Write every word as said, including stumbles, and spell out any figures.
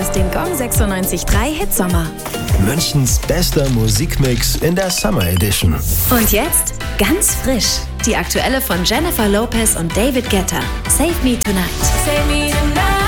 hörst den Gong sechsundneunzig Komma drei Hitsommer. Münchens bester Musikmix in der Summer Edition. Und jetzt ganz frisch. Die aktuelle von Jennifer Lopez und David Guetta. Save Me Tonight. Save me tonight.